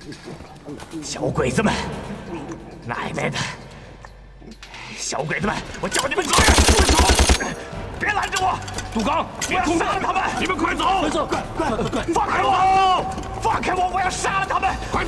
小鬼子们，奶奶的！小鬼子们，我叫你们走！住手！别拦着我！杜刚，别杀了他们！你们快走！快走！快！放开我！放开我！我要杀了他们！快！